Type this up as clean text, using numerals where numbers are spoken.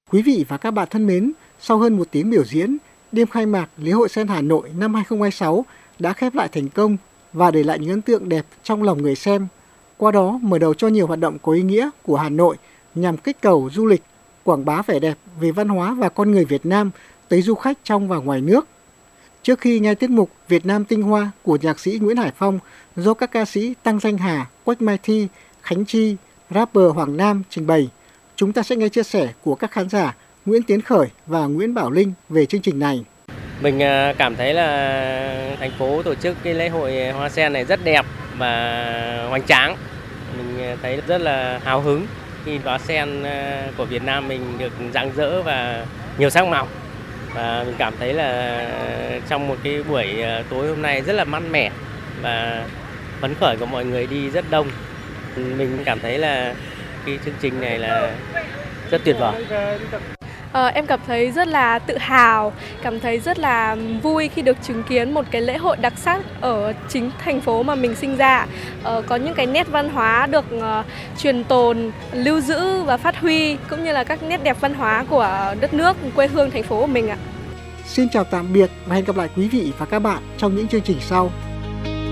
Quý vị và các bạn thân mến, sau hơn một tiếng biểu diễn, đêm khai mạc Lễ hội Sen Hà Nội năm 2026 đã khép lại thành công và để lại những ấn tượng đẹp trong lòng người xem. Qua đó mở đầu cho nhiều hoạt động có ý nghĩa của Hà Nội nhằm kích cầu du lịch, quảng bá vẻ đẹp về văn hóa và con người Việt Nam tới du khách trong và ngoài nước. Trước khi nghe tiết mục Việt Nam Tinh Hoa của nhạc sĩ Nguyễn Hải Phong do các ca sĩ Tăng Danh Hà, Quách Mai Thi, Khánh Chi, rapper Hoàng Nam trình bày, chúng ta sẽ nghe chia sẻ của các khán giả Nguyễn Tiến Khởi và Nguyễn Bảo Linh về chương trình này. Mình cảm thấy là thành phố tổ chức cái lễ hội hoa sen này rất đẹp và hoành tráng. Mình thấy rất là hào hứng khi đóa sen của Việt Nam mình được rạng rỡ và nhiều sắc màu. Và mình cảm thấy là trong một cái buổi tối hôm nay rất là mát mẻ và phấn khởi của mọi người đi rất đông. Mình cảm thấy là cái chương trình này là rất tuyệt vời. Em cảm thấy rất là tự hào, cảm thấy rất là vui khi được chứng kiến một cái lễ hội đặc sắc ở chính thành phố mà mình sinh ra. Có những cái nét văn hóa được truyền tồn, lưu giữ và phát huy, cũng như là các nét đẹp văn hóa của đất nước, quê hương thành phố của mình ạ. Xin chào tạm biệt và hẹn gặp lại quý vị và các bạn trong những chương trình sau.